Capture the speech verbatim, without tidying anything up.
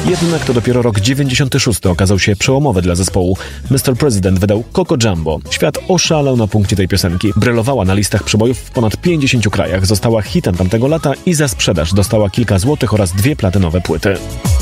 Jednak to dopiero rok dziewięćdziesiąty szósty okazał się przełomowy dla zespołu. mister President wydał Coco Jumbo. Świat oszalał na punkcie tej piosenki. Brylowała na listach przebojów w ponad pięćdziesięciu krajach, została hitem tamtego lata i za sprzedaż dostała kilka złotych oraz dwie platynowe płyty.